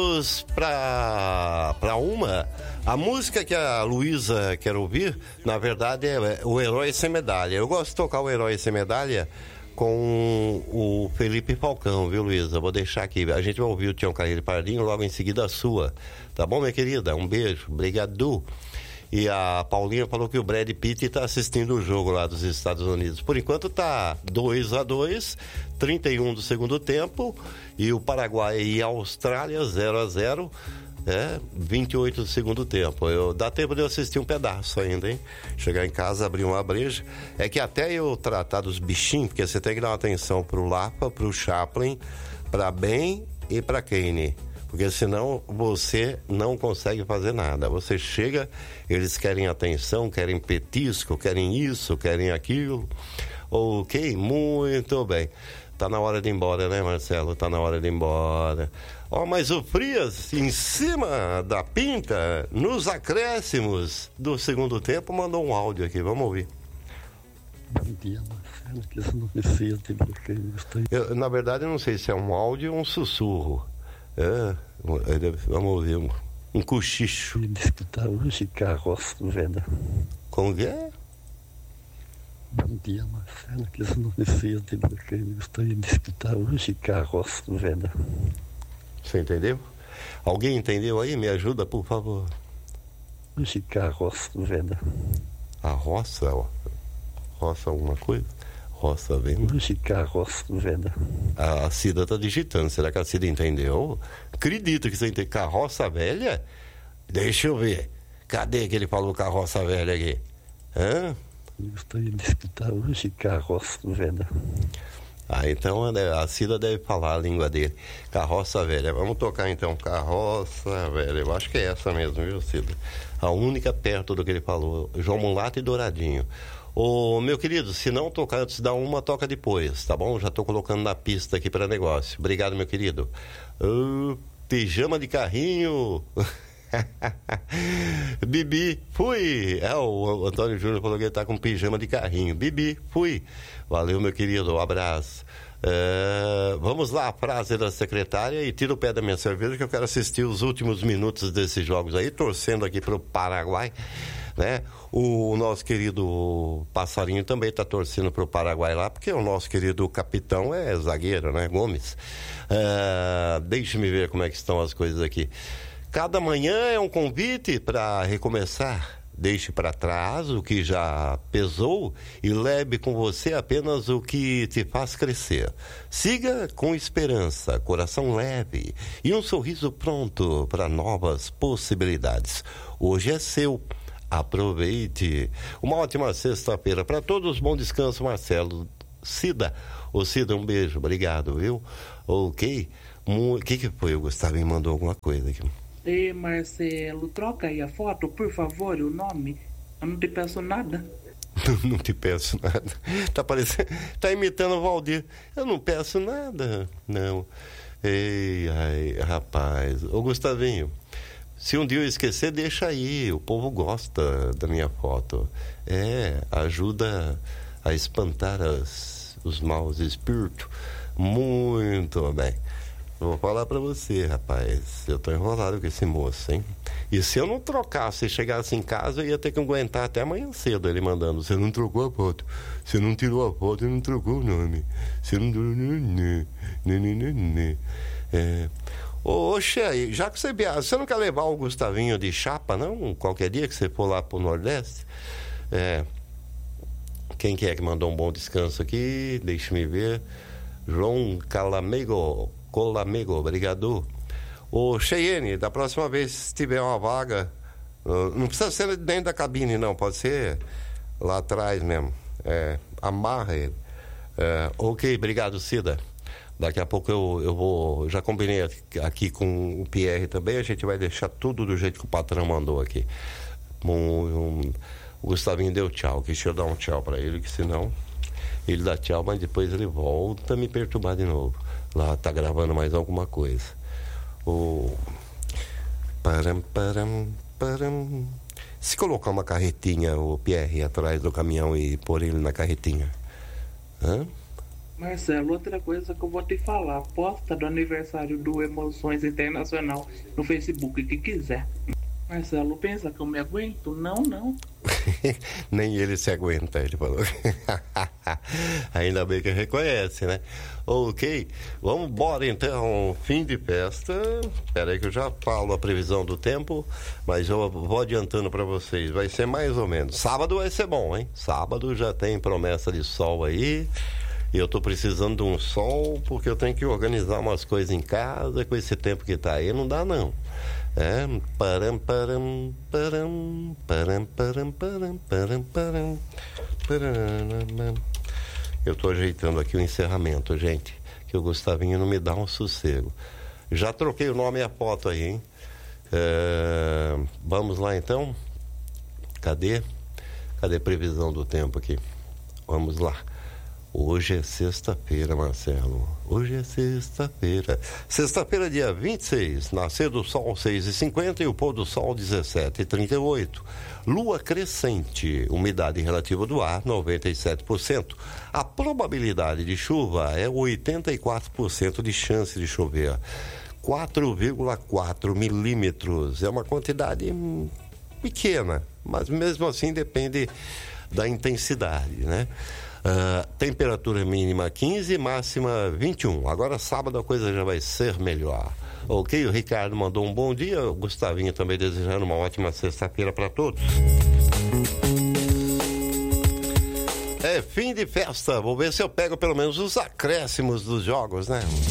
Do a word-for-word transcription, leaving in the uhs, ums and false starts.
Para para uma, a música que a Luísa quer ouvir, na verdade, é O Herói Sem Medalha. Eu gosto de tocar O Herói Sem Medalha com o Felipe Falcão, viu, Luísa? Vou deixar aqui. A gente vai ouvir o Tião Carreiro Pardinho, logo em seguida a sua. Tá bom, minha querida? Um beijo. Obrigado. E a Paulinha falou que o Brad Pitt está assistindo o jogo lá dos Estados Unidos. Por enquanto tá dois a dois, trinta e um do segundo tempo, e o Paraguai e a Austrália zero a zero, é, vinte e oito do segundo tempo. Eu, dá tempo de eu assistir um pedaço ainda, hein? Chegar em casa, abrir uma breja. É que até eu tratar dos bichinhos, porque você tem que dar uma atenção pro Lapa, pro Chaplin, pra Ben e pra Kane. Porque senão você não consegue fazer nada. Você chega, eles querem atenção, querem petisco, querem isso, querem aquilo. Ok, muito bem. Tá na hora de ir embora, né, Marcelo? Tá na hora de ir embora. Ó, oh, mas o Frias, em cima da pinta, nos acréscimos do segundo tempo, mandou um áudio aqui. Vamos ouvir. Bom dia, Marcelo, que isso não precisa de bloqueio. Eu, na verdade, eu não sei se é um áudio ou um sussurro. É, vamos ouvir um, um cochicho. Ele disse que tá hoje carroça venda. Como que é? Bom dia, Marcelo, que isso não precisa de bloqueio. Gostaria de escutar hoje carroça venda. Você entendeu? Alguém entendeu aí? Me ajuda, por favor. Hoje carroça venda. A roça? Ó. Roça alguma coisa? Roça venda? Hoje carroça venda. A Cida tá digitando. Será que a Cida entendeu? Acredito que você entendeu. Carroça velha? Deixa eu ver. Cadê que ele falou carroça velha aqui? Hã? Eu gostaria de escutar hoje carroça venda. Ah, então a Cida deve falar a língua dele. Carroça velha. Vamos tocar então. Carroça velha. Eu acho que é essa mesmo, viu, Cida? A única perto do que ele falou. João Mulato e Douradinho. Ô, meu querido, se não tocar antes da uma, toca depois, tá bom? Já tô colocando na pista aqui para negócio. Obrigado, meu querido. Uh, pijama de carrinho. Bibi, fui. É, o Antônio Júnior falou que ele tá com pijama de carrinho. Bibi, fui. Valeu, meu querido, um abraço. Uh, vamos lá, a frase da secretária e tira o pé da minha cerveja que eu quero assistir os últimos minutos desses jogos aí, torcendo aqui pro Paraguai, né? O nosso querido Passarinho também está torcendo pro Paraguai lá, porque o nosso querido capitão é zagueiro, né? Gomes. Uh, deixe-me ver como é que estão as coisas aqui. Cada manhã é um convite para recomeçar. Deixe para trás o que já pesou e leve com você apenas o que te faz crescer. Siga com esperança, coração leve e um sorriso pronto para novas possibilidades. Hoje é seu. Aproveite. Uma ótima sexta-feira para todos. Bom descanso, Marcelo. Cida. Ô, Cida, um beijo. Obrigado, viu? Ok. O que que foi? O Gustavo me mandou alguma coisa aqui. Ei, Marcelo, troca aí a foto, por favor, o nome. Eu não te peço nada. Não te peço nada. Tá parecendo... Tá imitando o Valdir. Eu não peço nada. Não. Ei, ai, rapaz. Ô, Gustavinho, se um dia eu esquecer, deixa aí. O povo gosta da minha foto. É, ajuda a espantar as, os maus espíritos. Muito bem. Vou falar pra você, rapaz, eu tô enrolado com esse moço, hein? E se eu não trocasse e chegasse em casa, eu ia ter que aguentar até amanhã cedo ele mandando. Você não trocou a foto, você não tirou a foto e não trocou o nome. Você não... É... Ô, ô Xê, já que você viaja, você não quer levar o Gustavinho de chapa, não? Qualquer dia que você for lá pro Nordeste? É... Quem que é que mandou um bom descanso aqui? Deixa-me ver. João Calamego... Colamego, obrigado. Ô, Cheyenne, da próxima vez, se tiver uma vaga, não precisa ser dentro da cabine, não, pode ser lá atrás mesmo. É, amarra ele. É, ok, obrigado, Cida. Daqui a pouco eu, eu vou. Já combinei aqui com o Pierre também, a gente vai deixar tudo do jeito que o patrão mandou aqui. Um, um, o Gustavinho deu tchau, deixa eu dar um tchau pra ele, que senão ele dá tchau, mas depois ele volta a me perturbar de novo. Lá tá gravando mais alguma coisa. O param, param, param. Se colocar uma carretinha, o Pierre, atrás do caminhão e pôr ele na carretinha, hã? Marcelo, outra coisa que eu vou te falar, posta do aniversário do Emoções Internacional no Facebook, que quiser. Marcelo, pensa que eu me aguento? Não, não. Nem ele se aguenta, ele falou. Ainda bem que reconhece, né? Ok, vamos embora então, fim de festa. Espera aí que eu já falo a previsão do tempo, mas eu vou adiantando para vocês. Vai ser mais ou menos. Sábado vai ser bom, hein? Sábado já tem promessa de sol aí. E eu tô precisando de um sol porque eu tenho que organizar umas coisas em casa. Com esse tempo que tá aí, não dá não. É, param, param, param, param, param, param, param, param, param. Eu tô ajeitando aqui o encerramento, gente, que o Gustavinho não me dá um sossego. Já troquei o nome e a foto aí, hein? É, vamos lá então. Cadê? Cadê a previsão do tempo aqui? Vamos lá. Hoje é sexta-feira, Marcelo. Hoje é sexta-feira. Sexta-feira, dia vinte e seis. Nascer do sol seis e cinquenta e o pôr do sol dezessete e trinta e oito. Lua crescente. Umidade relativa do ar noventa e sete por cento. A probabilidade de chuva é oitenta e quatro por cento de chance de chover. quatro vírgula quatro milímetros. É uma quantidade pequena, mas mesmo assim depende da intensidade, né? Uh, temperatura mínima quinze, máxima vinte e um. Agora sábado a coisa já vai ser melhor. Ok, o Ricardo mandou um bom dia, o Gustavinho também desejando uma ótima sexta-feira para todos. É fim de festa, vou ver se eu pego pelo menos os acréscimos dos jogos, né?